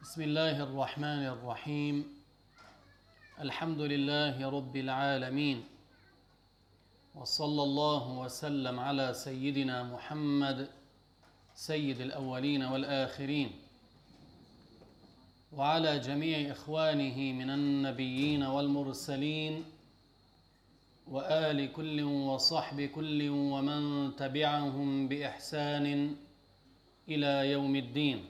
بسم الله الرحمن الرحيم الحمد لله رب العالمين وصلى الله وسلم على سيدنا محمد سيد الأولين والآخرين وعلى جميع إخوانه من النبيين والمرسلين وآل كل وصحب كل ومن تبعهم بإحسان إلى يوم الدين.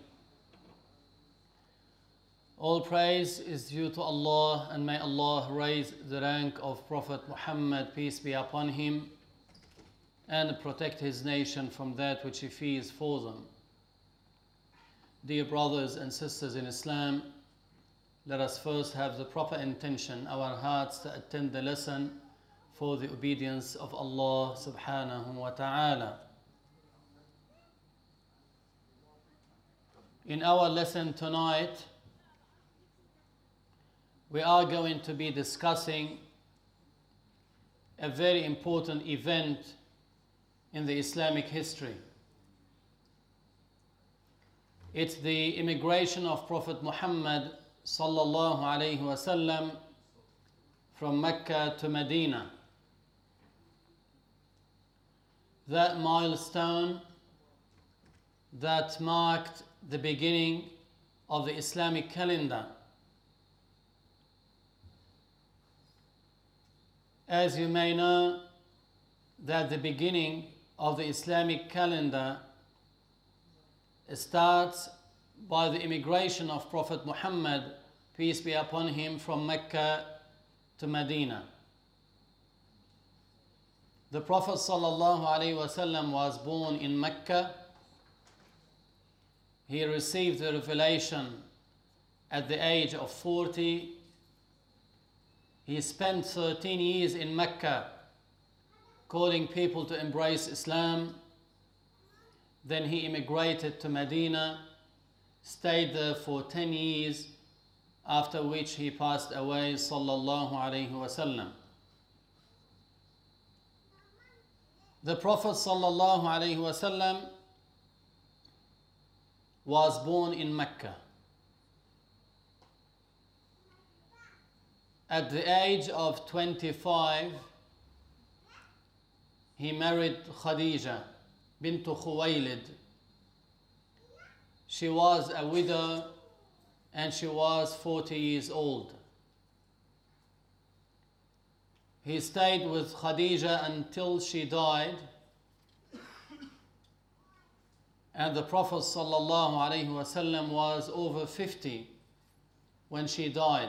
All praise is due to Allah, and may Allah raise the rank of Prophet Muhammad, peace be upon him, and protect his nation from that which he fears for them. Dear brothers and sisters in Islam, let us first have the proper intention, our hearts, to attend the lesson for the obedience of Allah subhanahu wa ta'ala. In our lesson tonight, we are going to be discussing a very important event in the Islamic history. It's the immigration of Prophet Muhammad sallallahu alaihi wasallam from Mecca to Medina. That milestone that marked the beginning of the Islamic calendar. As you may know, that the beginning of the Islamic calendar starts by the immigration of Prophet Muhammad, peace be upon him, from Mecca to Medina. The Prophet sallallahu alaihi wasallam was born in Mecca. He received the revelation at the age of 40. He spent 13 years in Mecca calling people to embrace Islam. Then he immigrated to Medina, stayed there for 10 years, after which he passed away sallallahu alaihi wasallam. The Prophet sallallahu alaihi wasallam was born in Mecca. At the age of 25, he married Khadija bint Khuwaylid. She was a widow and she was 40 years old. He stayed with Khadija until she died, and the Prophet sallallahu alaihi wasallam was over 50 when she died.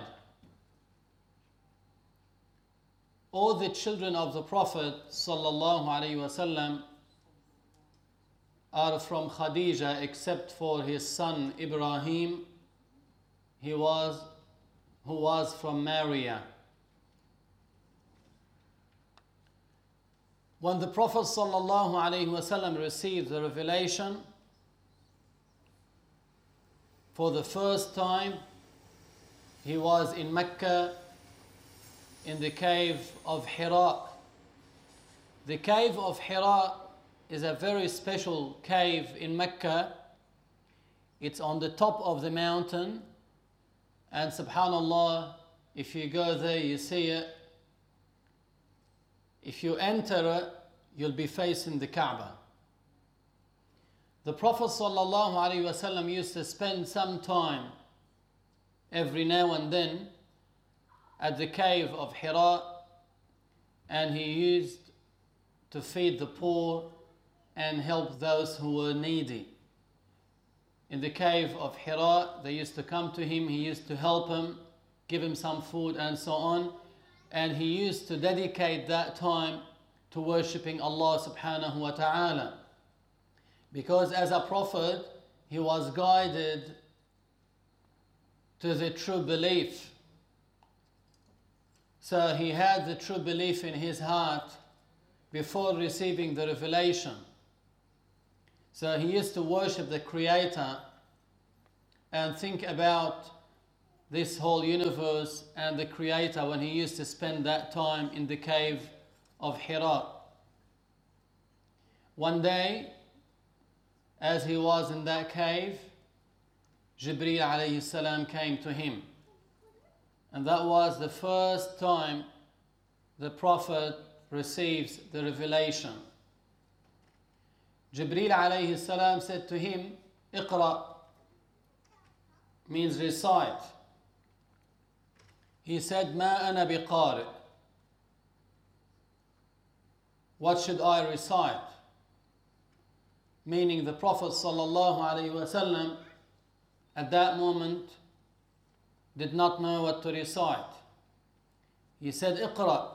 All the children of the Prophet sallallahu alaihi wasallam are from Khadija except for his son Ibrahim, who was from Maria. When the Prophet sallallahu alaihi wasallam received the revelation for the first time, he was in Mecca in the cave of Hira. The cave of Hira is a very special cave in Mecca. It's on the top of the mountain, and subhanallah, if you go there, you see it. If you enter it, you'll be facing the Kaaba. The Prophet sallallahu alaihi wasallam used to spend some time every now and then at the cave of Hira, and he used to feed the poor and help those who were needy. In the cave of Hira, they used to come to him, he used to help him, give him some food and so on, and he used to dedicate that time to worshipping Allah subhanahu wa ta'ala. Because as a prophet, he was guided to the true belief. So he had the true belief in his heart before receiving the revelation. So he used to worship the Creator and think about this whole universe and the Creator when he used to spend that time in the cave of Hira. One day, as he was in that cave, Jibreel alayhi salam came to him. And that was the first time the Prophet receives the revelation. Jibreel alayhi salam said to him, Iqra, means recite. He said, Ma ana biqari. What should I recite? Meaning the Prophet sallallahu alaihi wasallam at that moment did not know what to recite. He said, Iqra.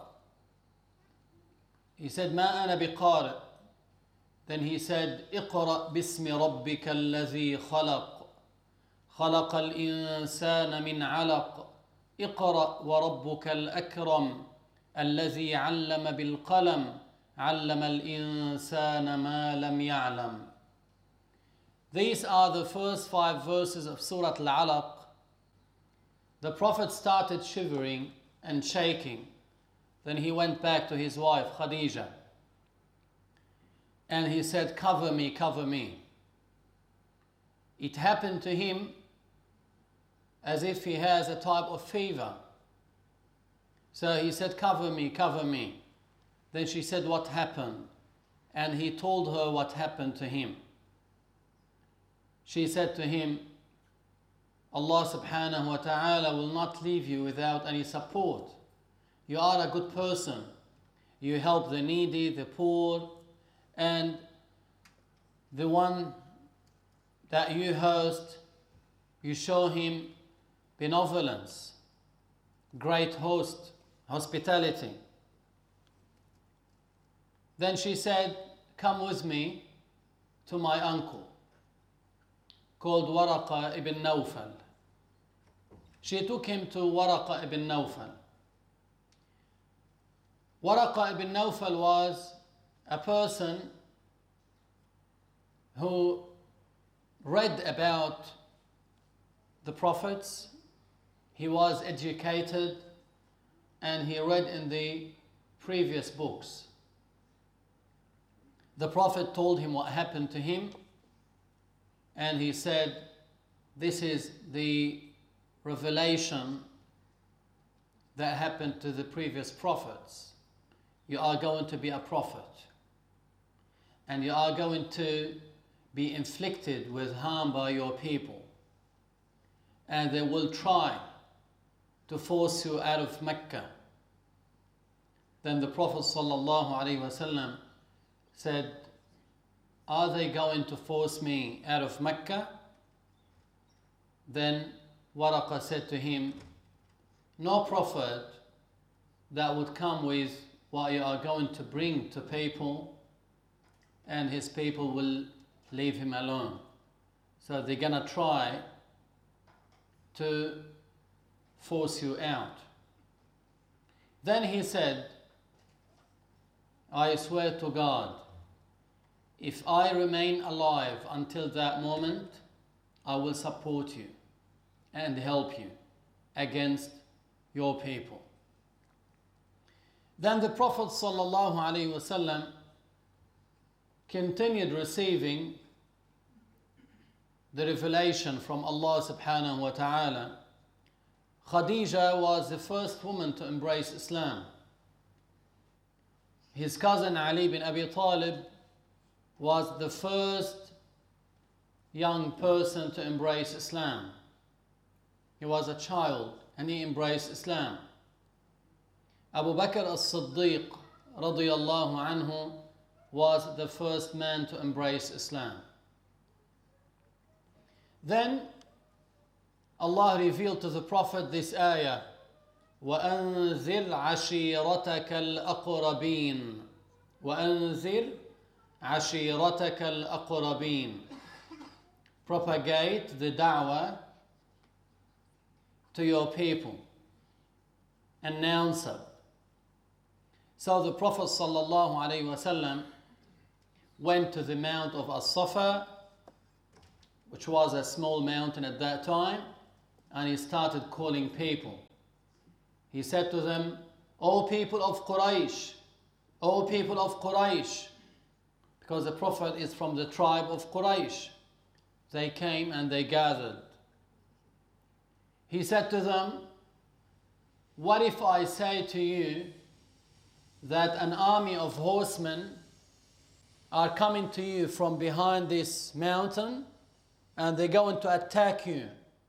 He said, Ma ana biqari. Then he said, Iqra bismi rabbika allazi khalaq. خلق الإنسان من علق اقرأ وربك الأكرم الذي علم بالقلم علم الإنسان ما لم يعلم. These are the first 5 verses of Surah Al-Alaq. The Prophet started shivering and shaking. Then he went back to his wife Khadija and he said, cover me, cover me. It happened to him as if he has a type of fever. So he said, cover me, cover me. Then she said, what happened? And he told her what happened to him. She said to him, Allah subhanahu wa ta'ala will not leave you without any support. You are a good person. You help the needy, the poor, and the one that you host, you show him benevolence, great hospitality. Then she said, come with me to my uncle called Waraqa ibn Nawfal. She took him to Waraqa ibn Nawfal. Waraqa ibn Nawfal was a person who read about the prophets. He was educated and he read in the previous books. The Prophet told him what happened to him and he said, this is the revelation that happened to the previous prophets. You are going to be a prophet and you are going to be inflicted with harm by your people, and they will try to force you out of Mecca. Then the Prophet ﷺ said, are they going to force me out of Mecca? Then Waraqa said to him, no prophet that would come with what you are going to bring to people and his people will leave him alone. So they're gonna try to force you out. Then he said, I swear to God, if I remain alive until that moment, I will support you and help you against your people. Then the Prophet ﷺ continued receiving the revelation from Allah subhanahu wa ta'ala. Khadija was the first woman to embrace Islam. His cousin Ali bin Abi Talib was the first young person to embrace Islam. He was a child and he embraced Islam. Abu Bakr as-Siddiq radiyallahu anhu was the first man to embrace Islam. Then Allah revealed to the Prophet this ayah, وَأَنذِرْ عَشِيرَتَكَ الْأَقْرَبِينَ وَأَنذِرْ عَشِيرَتَكَ الْأَقْرَبِينَ. Propagate the da'wah to your people. Announce it. So the Prophet ﷺ went to the Mount of As-Safa, which was a small mountain at that time, and he started calling people. He said to them, O people of Quraysh, O people of Quraysh, because the Prophet is from the tribe of Quraysh. They came and they gathered he said to them, what if I say to you that an army of horsemen are coming to you from behind this mountain and they're going to attack you?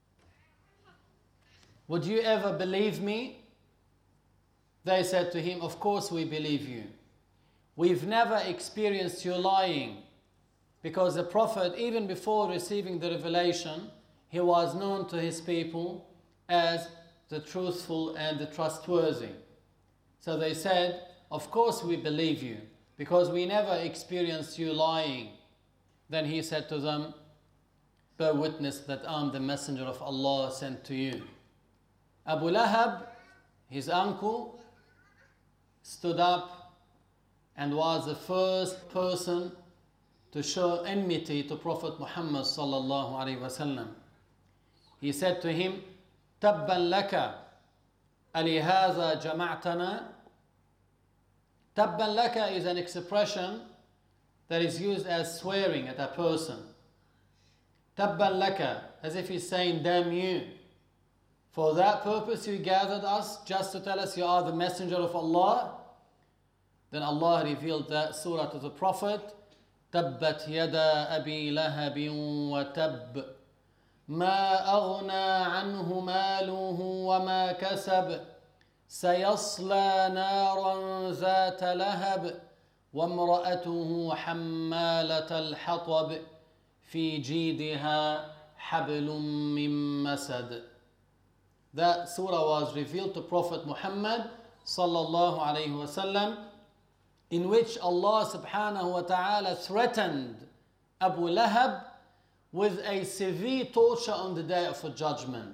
Would you ever believe me? They said to him, of course we believe you. We've never experienced you lying, because the Prophet, even before receiving the revelation, he was known to his people as the truthful and the trustworthy. So they said, of course we believe you, because we never experienced you lying. Then he said to them, bear witness that I'm the messenger of Allah sent to you. Abu Lahab, his uncle, stood up and was the first person to show enmity to Prophet Muhammad sallallahu alaihi wasallam. He said to him, "Tabban laka, alihaza jama'tana." Tabban laka is an expression that is used as swearing at a person. Tabban laka, as if he's saying, damn you. For that purpose you gathered us, just to tell us you are the messenger of Allah. Then Allah revealed that surah to the Prophet. تبت يدا أبي لهب وتب ما أغنى عنه ماله وما كسب سيصلى نارا ذات لهب وامرأته حمالة الحطب في جيدها حبل من مسد. That surah was revealed to Prophet Muhammad sallallahu alayhi wasallam, in which Allah subhanahu wa ta'ala threatened Abu Lahab with a severe torture on the day of judgment,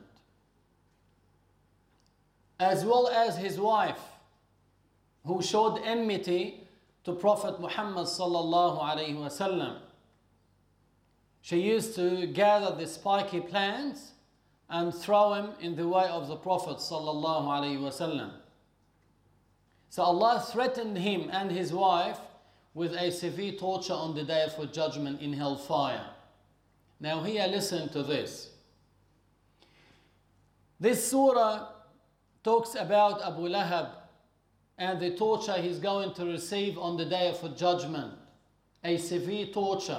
as well as his wife, who showed enmity to Prophet Muhammad sallallahu alayhi wasallam. She used to gather the spiky plants and throw him in the way of the Prophet sallallahu alayhi wasallam. So Allah threatened him and his wife with a severe torture on the day of judgment in hellfire. Now here, listen to this. This surah talks about Abu Lahab and the torture he's going to receive on the day of judgment, a severe torture.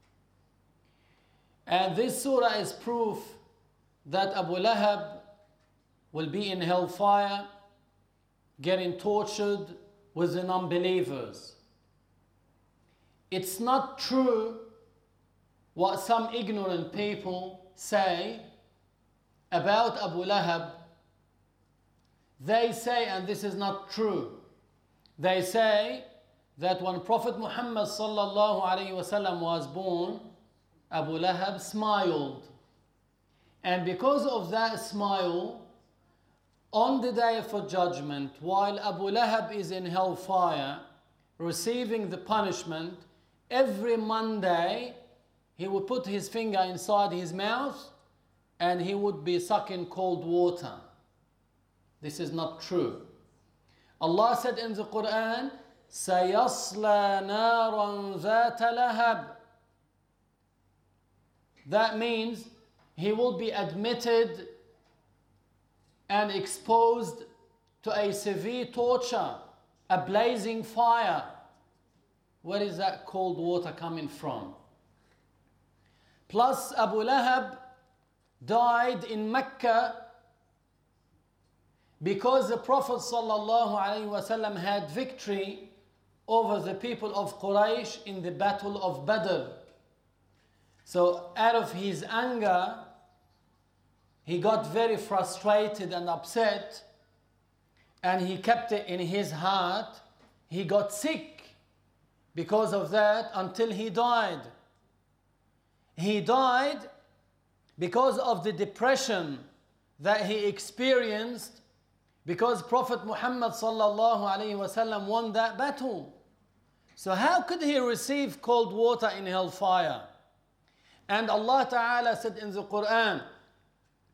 And this surah is proof that Abu Lahab will be in hellfire, getting tortured with the non-believers. It's not true what some ignorant people say about Abu Lahab. They say, and this is not true, they say that when Prophet Muhammad sallallahu alaihi wasallam was born, Abu Lahab smiled. And because of that smile, on the day of judgment, while Abu Lahab is in hellfire, receiving the punishment, every Monday, he would put his finger inside his mouth and he would be sucking cold water. This is not true. Allah said in the Quran, سَيَصْلَى نَارًا ذَاتَ لَهَبٍ. That means he will be admitted and exposed to a severe torture, a blazing fire. Where is that cold water coming from? Plus, Abu Lahab died in Mecca because the Prophet ﷺ had victory over the people of Quraysh in the Battle of Badr. So out of his anger, he got very frustrated and upset, and he kept it in his heart. He got sick because of that until he died. He died because of the depression that he experienced, because Prophet Muhammad sallallahu alaihi wasallam won that battle. So how could he receive cold water in hellfire? And Allah Ta'ala said in the Quran,